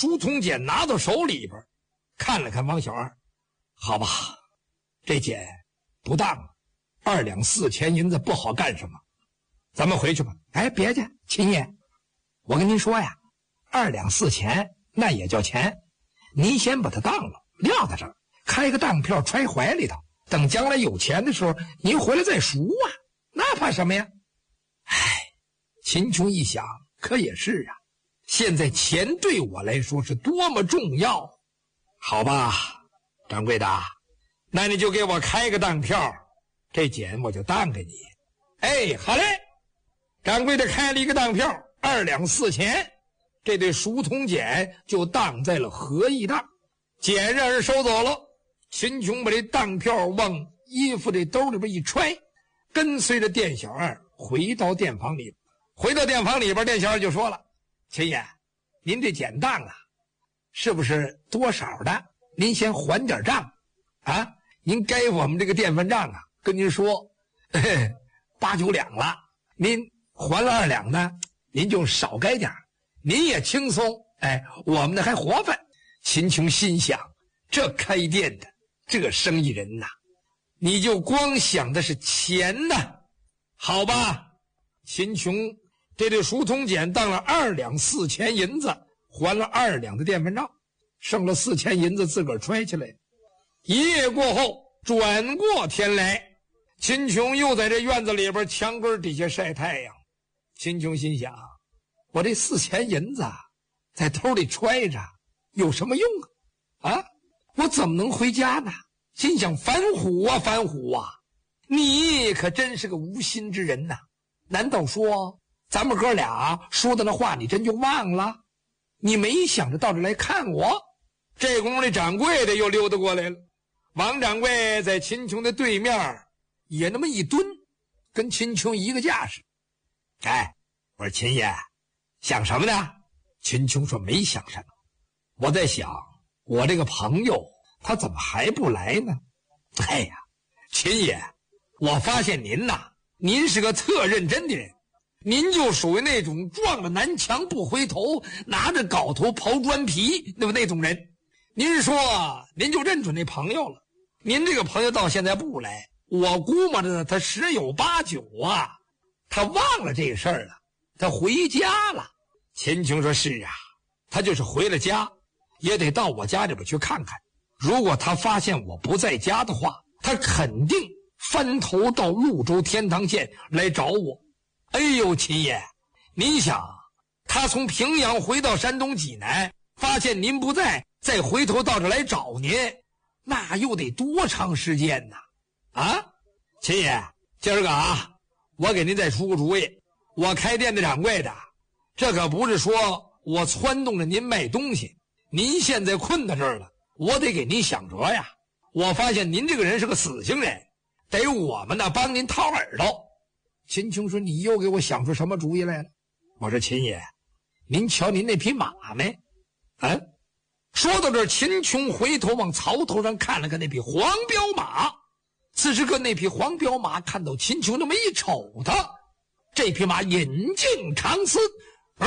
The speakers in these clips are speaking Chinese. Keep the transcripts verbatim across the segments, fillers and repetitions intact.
书童简拿到手里边，看了看王小二，好吧，这简不当了，二两四钱银子不好干什么，咱们回去吧。哎，别介，秦爷，我跟您说呀，二两四钱那也叫钱，您先把它当了，撂在这儿，开个当票揣怀里头，等将来有钱的时候，您回来再赎啊，那怕什么呀？哎，秦琼一想，可也是啊，现在钱对我来说是多么重要。好吧，掌柜的，那你就给我开个当票，这钱我就当给你。哎，好嘞，掌柜的开了一个当票，二两四钱，这对书童简就当在了合义当，简让人收走了。秦琼把这当票往衣服这兜里边一揣，跟随着店小二回到店房里。回到店房里边，店小二就说了：“秦爷，您这简当啊，是不是多少的？您先还点账啊！您该我们这个店分账啊，跟您说，嘿嘿八九两了，您还了二两呢，您就少该点，您也轻松，哎，我们呢还活泛。”秦琼心想，这开店的这生意人呐，你就光想的是钱呐。好吧，秦琼这对书童简当了二两四钱银子，还了二两的店分账，剩了四钱银子自个儿揣起来。一夜过后，转过天来，秦琼又在这院子里边墙根底下晒太阳。秦琼心想，我这四钱银子在兜里揣着有什么用啊？啊，我怎么能回家呢？心想，樊虎啊樊虎啊，你可真是个无心之人呐！难道说咱们哥俩说的那话你真就忘了？你没想着到这来看我？这功夫那掌柜的又溜达过来了。王掌柜在秦琼的对面也那么一蹲，跟秦琼一个架势。哎，我说秦爷，想什么呢？秦琼说没想什么，我在想我这个朋友他怎么还不来呢？哎呀，秦爷，我发现您呐，您是个特认真的人，您就属于那种撞了南墙不回头，拿着镐头刨砖皮那么那种人。您说您就认准那朋友了，您这个朋友到现在不来，我估摸着呢，他十有八九啊，他忘了这事儿了，他回家了。秦琼说是啊，他就是回了家，也得到我家里边去看看。如果他发现我不在家的话，他肯定翻头到潞州天堂县来找我。哎呦，秦爷，您想，他从平阳回到山东济南，发现您不在，再回头到这来找您，那又得多长时间呢？啊，秦爷，今儿个啊，我给您再出个主意。我开店的掌柜的，这可不是说我撺动着您卖东西，您现在困在这儿了，我得给您想辙呀。我发现您这个人是个死性人，得我们呢帮您掏耳朵。秦琼说，你又给我想出什么主意来了？我说，秦爷，您瞧您那匹马没？啊，说到这儿，秦琼回头往槽头上看了看那匹黄骠马。此时个那匹黄骠马看到秦琼那么一瞅他，这匹马引颈长嘶，呃、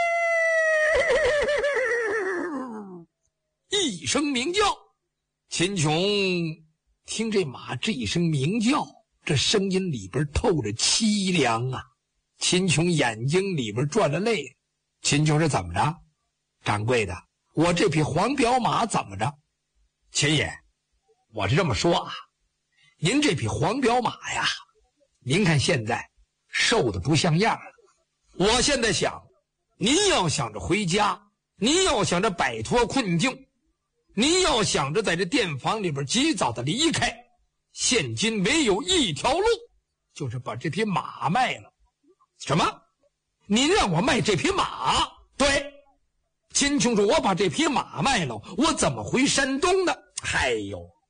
一声鸣叫。秦琼听这马这一声鸣叫，这声音里边透着凄凉啊。秦琼眼睛里边转了泪。秦琼是怎么着？掌柜的，我这匹黄骠马怎么着？秦爷，我是这么说啊，您这匹黄骠马呀，您看现在瘦的不像样了。我现在想，您要想着回家，您要想着摆脱困境，您要想着在这店房里边及早的离开，现今唯有一条路，就是把这匹马卖了。什么？您让我卖这匹马？对。秦琼说，我把这匹马卖了，我怎么回山东呢？哎呦，